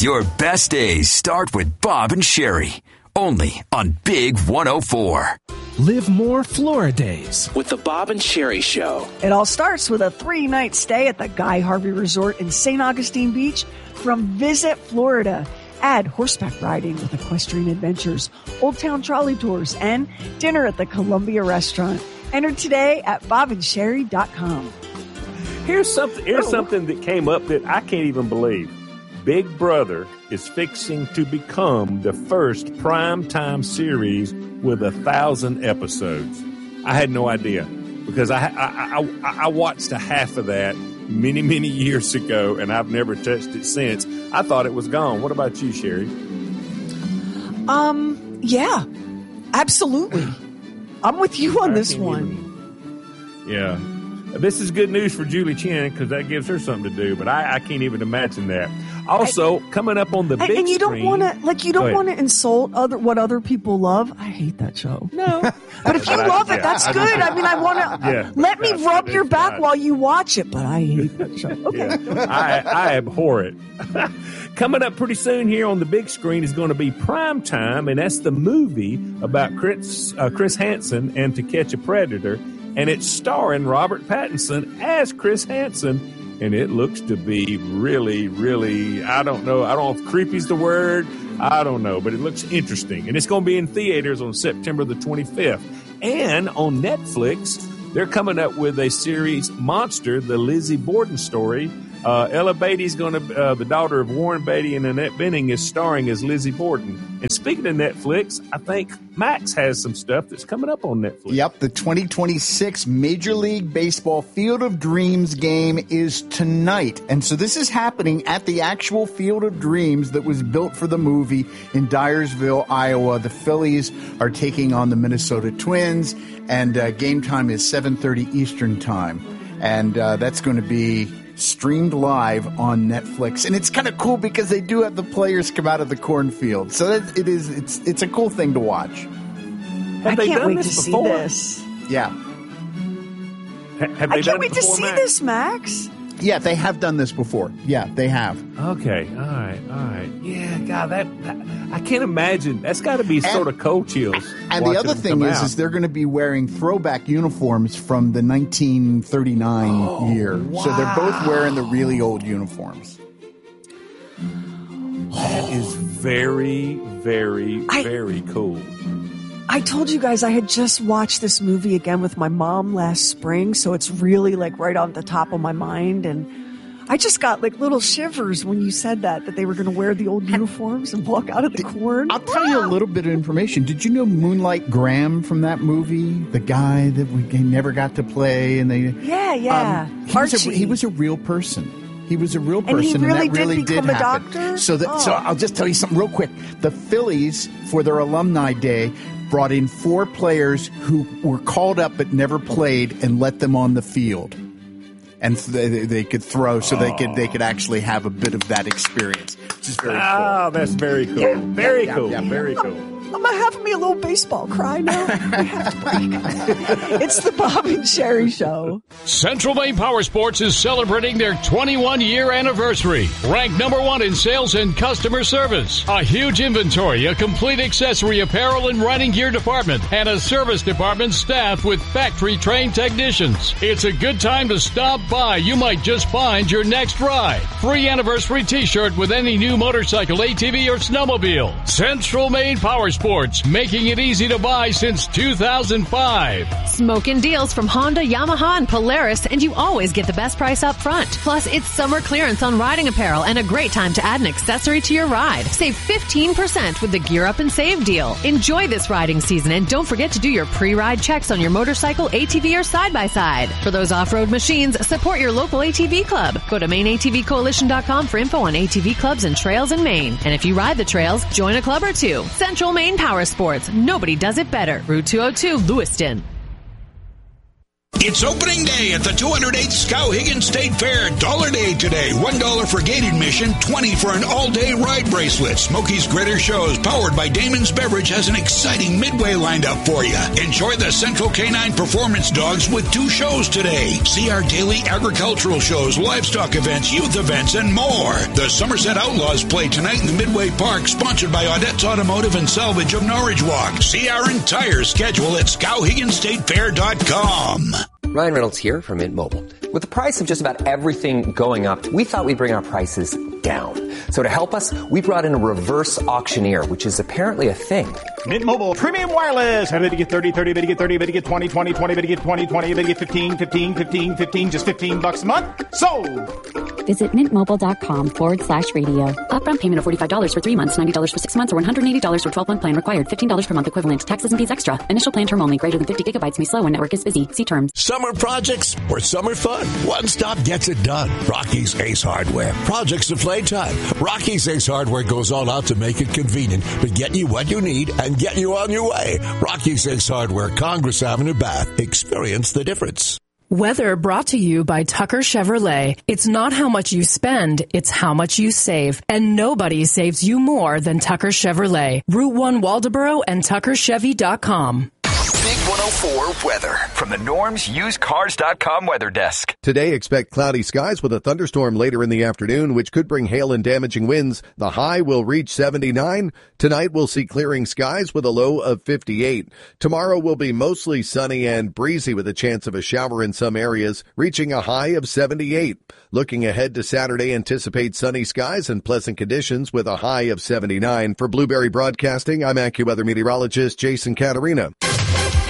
Your best days start with Bob and Sherry. Only on Big 104. Live more Flora days with the Bob and Sherry Show. It all starts with a 3-night stay at the Guy Harvey Resort in St. Augustine Beach from Visit Florida. Add horseback riding with equestrian adventures, Old Town trolley tours, and dinner at the Columbia Restaurant. Enter today at bobandsherry.com. Here's something that came up that I can't even believe. Big Brother is fixing to become the first primetime series with 1,000 episodes. I had no idea because I watched a half of that many years ago, and I've never touched it since. I thought it was gone. What about you, Sherry? Yeah, absolutely. I'm with you on this one. Yeah. This is good news for Julie Chen because that gives her something to do, but I can't even imagine that. Also, coming up on the big screen. And you don't want to insult what other people love. I hate that show. No. But if you love it, that's good. I mean, I want to let me rub your back while you watch it, but I hate that show. Okay. I abhor it. Coming up pretty soon here on the big screen is going to be Prime Time, and that's the movie about Chris Hansen and To Catch a Predator, and it's starring Robert Pattinson as Chris Hansen. And it looks to be really, I don't know if creepy's the word. I don't know, but it looks interesting. And it's going to be in theaters on September the 25th. And on Netflix, they're coming up with a series, Monster, the Lizzie Borden story. Ella Beatty's going to, the daughter of Warren Beatty and Annette Bening is starring as Lizzie Borden. And speaking of Netflix, I think Max has some stuff that's coming up on Netflix. Yep, the 2026 Major League Baseball Field of Dreams game is tonight. And so this is happening at the actual Field of Dreams that was built for the movie in Dyersville, Iowa. The Phillies are taking on the Minnesota Twins, and game time is 7:30 Eastern Time. And that's going to be streamed live on Netflix, and it's kind of cool because they do have the players come out of the cornfield, so it's a cool thing to watch. I can't wait to see this. Yeah, I can't wait to see this, Max. Yeah, they have done this before. Yeah, they have. Okay, all right. Yeah, God, that I can't imagine. That's got to be sort of cold chills. And the other thing is they're going to be wearing throwback uniforms from the 1939 year. Wow. So they're both wearing the really old uniforms. That is very, very cool. I told you guys I had just watched this movie again with my mom last spring, so it's really like right on the top of my mind, and I just got like little shivers when you said that they were going to wear the old uniforms and walk out of the corn. I'll tell you a little bit of information. Did you know Moonlight Graham from that movie? The guy that we never got to play, and they he was a real person. He was a real person, and that really did happen. Doctor? So I'll just tell you something real quick. The Phillies, for their alumni day, brought in 4 players who were called up but never played and let them on the field. And they could throw, so they could actually have a bit of that experience, which is very cool. Oh, that's very cool. Yeah. Very cool. Very cool. I'm having me a little baseball cry now. We have to break. It's the Bob and Sherry Show. Central Maine Power Sports is celebrating their 21-year anniversary. Ranked #1 in sales and customer service. A huge inventory, a complete accessory apparel and riding gear department, and a service department staffed with factory-trained technicians. It's a good time to stop by. You might just find your next ride. Free anniversary t-shirt with any new motorcycle, ATV, or snowmobile. Central Maine Power Sports, making it easy to buy since 2005. Smoking deals from Honda, Yamaha, and Polaris, and you always get the best price up front. Plus, it's summer clearance on riding apparel and a great time to add an accessory to your ride. Save 15% with the Gear Up and Save deal. Enjoy this riding season, and don't forget to do your pre-ride checks on your motorcycle, ATV, or side-by-side. For those off-road machines, support your local ATV club. Go to MaineATVCoalition.com for info on ATV clubs and trails in Maine. And if you ride the trails, join a club or two. Central Maine Power Sports. Nobody does it better. Route 202, Lewiston. It's opening day at the 208th Skowhegan State Fair. Dollar Day today. $1 for gate admission, $20 for an all-day ride bracelet. Smokey's Greater Shows, powered by Damon's Beverage, has an exciting midway lined up for you. Enjoy the Central Canine Performance Dogs with 2 shows today. See our daily agricultural shows, livestock events, youth events, and more. The Somerset Outlaws play tonight in the Midway Park, sponsored by Audette's Automotive and Salvage of Norwich Walk. See our entire schedule at SkowheganStateFair.com. Ryan Reynolds here from Mint Mobile. With the price of just about everything going up, we thought we'd bring our prices down. So to help us, we brought in a reverse auctioneer, which is apparently a thing. Mint Mobile Premium Wireless. How to get 30, 30, to get 30, to get 20, 20, 20, to get 20, 20, to get 15, 15, 15, 15, just $15 a month. Sold! Visit mintmobile.com/radio. Upfront payment of $45 for 3 months, $90 for 6 months, or $180 for 12-month plan required. $15 per month equivalent. Taxes and fees extra. Initial plan term only. Greater than 50 gigabytes may slow when network is busy. See terms. Summer projects or summer fun. One stop gets it done. Rocky's Ace Hardware. Projects of playtime. Rocky's Ace Hardware goes all out to make it convenient, but get you what you need and get you on your way. Rocky's Ace Hardware, Congress Avenue, Bath. Experience the difference. Weather brought to you by Tucker Chevrolet. It's not how much you spend, it's how much you save. And nobody saves you more than Tucker Chevrolet. Route 1 Waldoboro and TuckerChevy.com. Big 104 weather from the Norm's UsedCars.com weather desk. Today, expect cloudy skies with a thunderstorm later in the afternoon, which could bring hail and damaging winds. The high will reach 79. Tonight, we'll see clearing skies with a low of 58. Tomorrow will be mostly sunny and breezy with a chance of a shower in some areas, reaching a high of 78. Looking ahead to Saturday, anticipate sunny skies and pleasant conditions with a high of 79. For Blueberry Broadcasting, I'm AccuWeather meteorologist Jason Caterina.